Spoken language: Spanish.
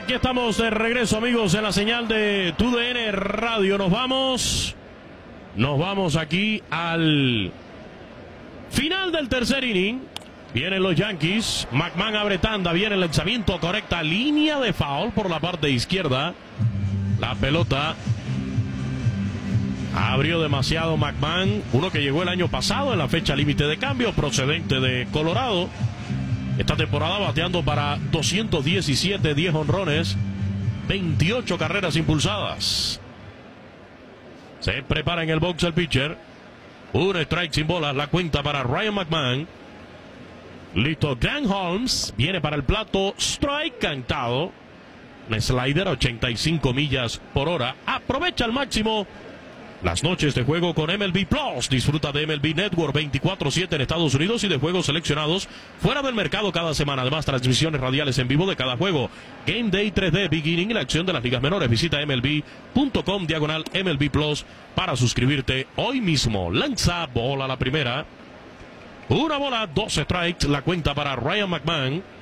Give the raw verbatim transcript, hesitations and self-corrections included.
Aquí estamos de regreso, amigos, en la señal de T D N Radio. Nos vamos, nos vamos aquí al final del tercer inning. Vienen los Yankees. McMahon abre tanda. Viene el lanzamiento correcta. Línea de foul por la parte izquierda. La pelota abrió demasiado McMahon. Uno que llegó el año pasado en la fecha límite de cambio, procedente de Colorado. Esta temporada bateando para doscientos diecisiete, diez honrones, veintiocho carreras impulsadas. Se prepara en el box el pitcher. Un strike sin bolas. La cuenta para Ryan McMahon. Listo, Dan Holmes viene para el plato, strike cantado. Un slider a ochenta y cinco millas por hora. Aprovecha al máximo las noches de juego con M L B Plus. Disfruta de M L B Network veinticuatro siete en Estados Unidos y de juegos seleccionados fuera del mercado cada semana. Además, transmisiones radiales en vivo de cada juego. Game Day tres D Beginning y la acción de las ligas menores. Visita M L B punto com diagonal M L B Plus para suscribirte hoy mismo. Lanza bola la primera. Una bola, dos strikes, la cuenta para Ryan McMahon.